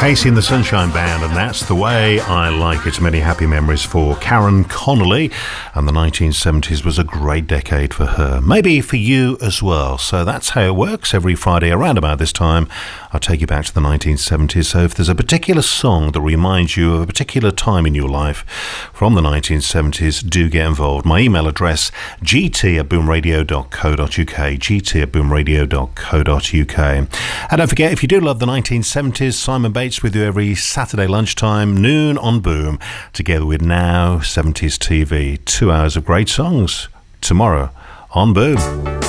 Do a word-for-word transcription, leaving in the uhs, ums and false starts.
Casey and the Sunshine Band, and that's the way I like it. Many happy memories for Karen Connolly, and the nineteen seventies was a great decade for her. Maybe for you as well. So that's how it works. Every Friday around about this time, I'll take you back to the nineteen seventies. So if there's a particular song that reminds you of a particular time in your life from the nineteen seventies, do get involved. My email address, g t at boom radio dot co dot u k, g t at boom radio dot co dot u k. And don't forget, if you do love the nineteen seventies, Simon Bates with you every Saturday lunchtime, noon on Boom, together with Now seventies T V. Two hours of great songs tomorrow on Boom.